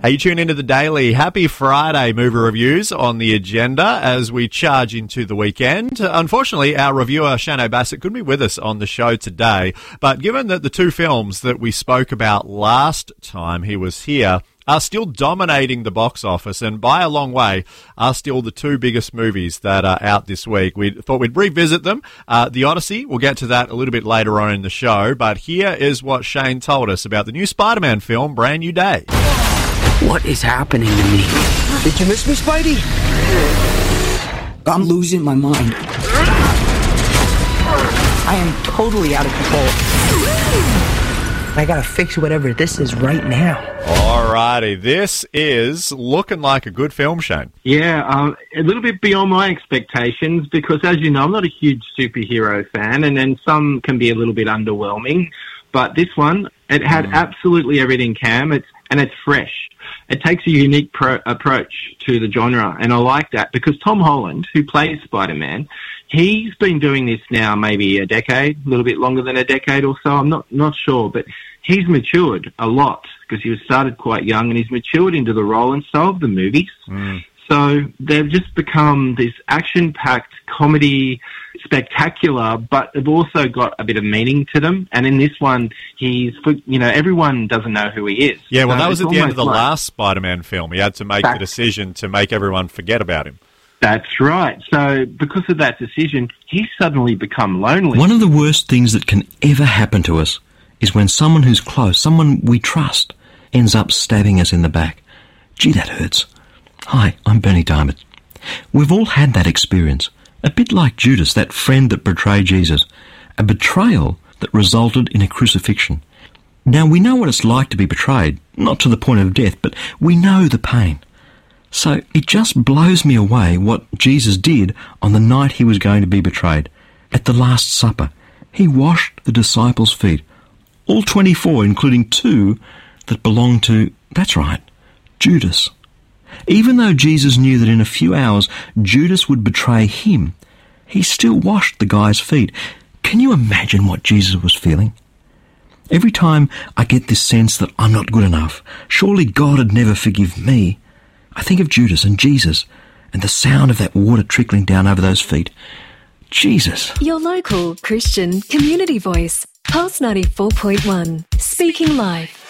Hey, you tune into The Daily. Happy Friday, movie reviews on the agenda as we charge into the weekend. Unfortunately, our reviewer, Shano Bassett, couldn't be with us on the show today, but given that the two films that we spoke about last time he was here are still dominating the box office and by a long way are still the two biggest movies that are out this week. We thought we'd revisit them. The Odyssey, we'll get to that a little bit later on in the show, but here is what Shane told us about the new Spider-Man film, Brand New Day. What is happening to me? Did you miss me, Spidey? I'm losing my mind. I am totally out of control. I gotta fix whatever this is right now. Alrighty, this is looking like a good film, Shane. Yeah, a little bit beyond my expectations because, as you know, I'm not a huge superhero fan, and then some can be a little bit underwhelming. But this one, it had absolutely everything, Cam, and it's fresh. It takes a unique approach to the genre, and I like that because Tom Holland, who plays Spider-Man, he's been doing this now maybe a decade, a little bit longer than a decade or so. I'm not sure, but he's matured a lot because he was started quite young, and he's matured into the role, and so have the movies. So they've just become this action-packed comedy spectacular, but they've also got a bit of meaning to them. And in this one, everyone doesn't know who he is. Yeah, well, that was at the end of the last Spider-Man film. He had to make the decision to make everyone forget about him. That's right. So because of that decision, he's suddenly become lonely. One of the worst things that can ever happen to us is when someone who's close, someone we trust, ends up stabbing us in the back. Gee, that hurts. Hi, I'm Bernie Diamond. We've all had that experience. A bit like Judas, that friend that betrayed Jesus. A betrayal that resulted in a crucifixion. Now, we know what it's like to be betrayed, not to the point of death, but we know the pain. So it just blows me away what Jesus did on the night he was going to be betrayed. At the Last Supper, he washed the disciples' feet. All 24, including 2 that belonged to, that's right, Judas. Even though Jesus knew that in a few hours Judas would betray him, he still washed the guy's feet. Can you imagine what Jesus was feeling? Every time I get this sense that I'm not good enough, surely God would never forgive me, I think of Judas and Jesus and the sound of that water trickling down over those feet. Jesus. Your local Christian community voice. Pulse 94.1. Speaking life.